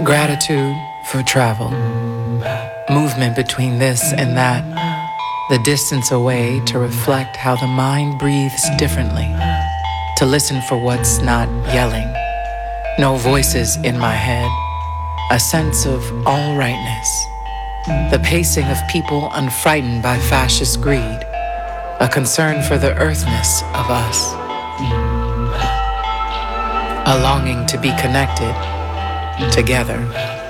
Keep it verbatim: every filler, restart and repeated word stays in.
Gratitude for travel, movement between this and that, the distance away to reflect how the mind breathes differently, to listen for what's not yelling, no voices in my head, a sense of all rightness, the pacing of people unfrightened by fascist greed, a concern for the earthness of us, a longing to be connected together.